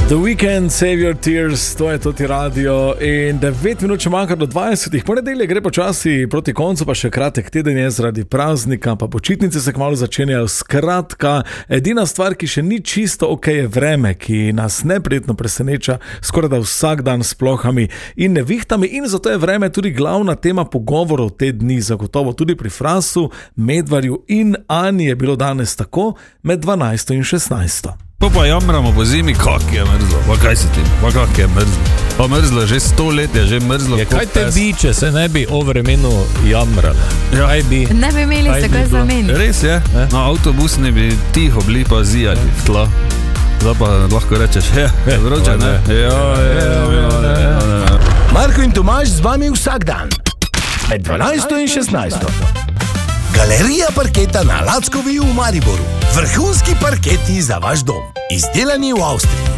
The Weekend, Save Your Tears, to je Toti Radio in 9 minut še manjka do 20. Ponedeljek gre počasi proti koncu, pa še kratek teden je zaradi praznika, pa počitnice se kmalu začenjajo. Skratka, edina stvar, ki še ni čisto ok, je vreme, ki nas neprijetno preseneča skoraj da vsak dan s plohami in nevihtami, in zato je vreme tudi glavna tema pogovorov te dni. Zagotovo tudi pri Frasu, Medvarju in Ani je bilo danes tako med 12. in 16. Pa jamramo po zimi, kak je mrzlo, pa kaj si ti, pa kak je mrzlo. Pa mrzlo, že 100 let je že mrzlo. Ja, kaj te bi, če se ne bi o vremenu jamrali? Ja. Ne bi imeli se kaj za meni. Res je, na avtobus ne bi tiho bili pa zijali v tla. Zdaj pa lahko rečeš, vroče, ne? Ja. Marko in Tomaž z vami vsak dan, med 12 in 16. Galerija parketa na Lackovi v Mariboru. Vrhunski parketi za vaš dom. Izdelani v Avstriji.